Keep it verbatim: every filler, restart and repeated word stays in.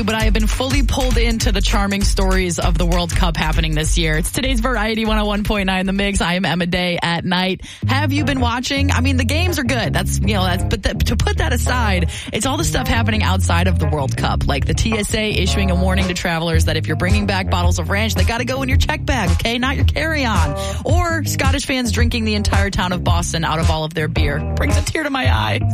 But I have been fully pulled into the charming stories of the World Cup happening this year. It's today's Variety one oh one point nine The Mix. I am Emma Day at night. Have you been watching? I mean, the games are good. That's, you know, that's, but the, to put that aside, it's all the stuff happening outside of the World Cup, like the T S A issuing a warning to travelers that if you're bringing back bottles of ranch, they got to go in your check bag, okay? Not your carry-on. Or Scottish fans drinking the entire town of Boston out of all of their beer. Brings a tear to my eye.